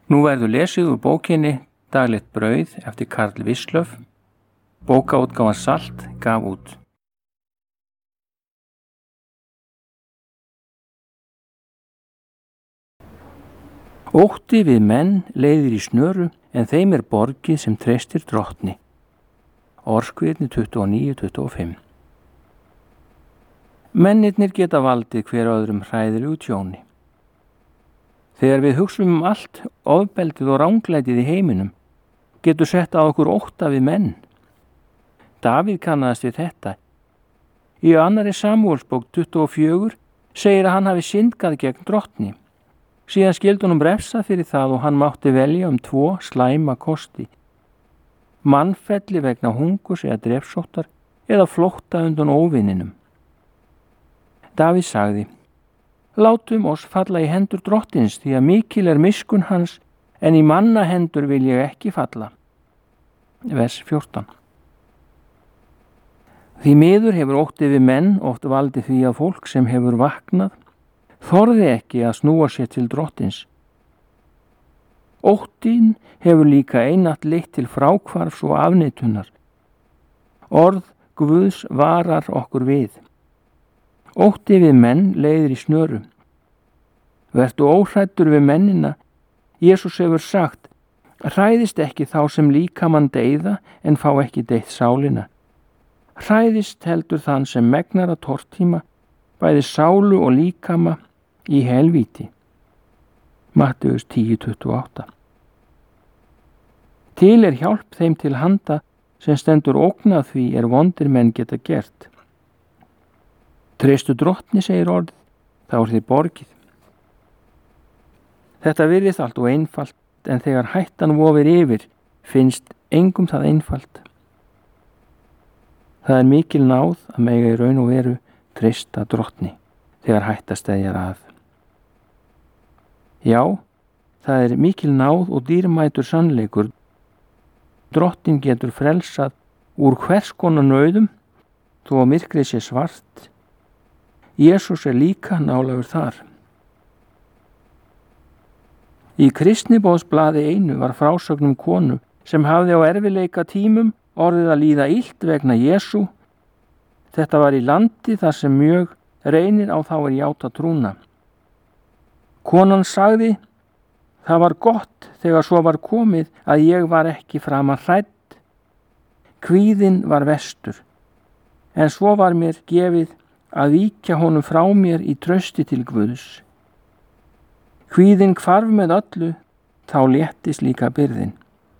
Nú verður lesið úr bókinni Daglegt brauð eftir Karl Wislöff. Bókaútgáfan Salt gaf út. Ótti við menn leiðir í snöru, en þeim er borgið sem treystir drottni. Orskvíðni 29-25. Mennirnir geta valdið hver öðrum hræðilegu tjóni. Þegar við hugsum allt ofbeldið og ranglætið í heiminum, getur sett á okkur ótta við menn. Davíð kannaðist við þetta. Í 2. Samúelsbók 24 segir að hann hafi syndgað gegn drottni. Síðan skildi honum refsa fyrir það og hann mátti velja 2 slæma kosti. Mannfelli vegna hungurs eða drepsóttar eða flótta undan óvininum. Davíð sagði: Látum oss falla í hendur drottins, því að mikil er miskunn hans, en í manna hendur vil ég ekki falla. Vers 14. Því miður hefur ótti við menn oft valdið því að fólk sem hefur vaknað þorði ekki að snúa sér til drottins. Óttin hefur líka einatt leitt til fráhvarfs og afneitunar. Orð Guðs varar okkur við. Ótti við menn leiðir í snöru. Vertu óhræddur við mennina. Jesús hefur sagt: hræðist ekki þá sem líkamann deyða, en fá ekki deytt sálina. Hræðist heldur þann sem megnar að tortíma, bæði sálu og líkama í helvíti. Matteus 10:28. Til er hjálp þeim til handa sem stendur ógnað því er vondir menn geta gert. Treystu drottni, segir orðið, þá er þið borgið. Þetta virðist allt og einfalt, en þegar hættan vofir yfir, finnst engum það einfalt. Það er mikil náð að mega í raun og veru treysta drottni þegar hætta steðjar að. Já, það er mikil náð og dýrmætur sannleikur. Drottin getur frelsað úr hvers konar nauðum, þó að myrkrið sé svart. Jesús er líka nálægur þar. Í Kristniboðsblaði 1 var frásögn konu sem hafði á erfiðleika tímum orðið að líða illt vegna Jesú. Þetta var í landi þar sem mjög reynir á þá er játa trúna. Konan sagði: það var gott þegar svo var komið að ég var ekki framar hrædd. Kvíðinn var verstur, en svo var mér gefið að víkja honum frá mér í trausti til Guðs. Kvíðinn hvarf með öllu, þá léttist líka byrðin.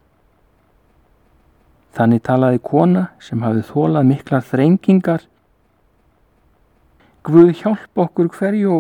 Þannig talaði kona sem hafði þolað miklar þrengingar. Guð hjálp okkur hverju og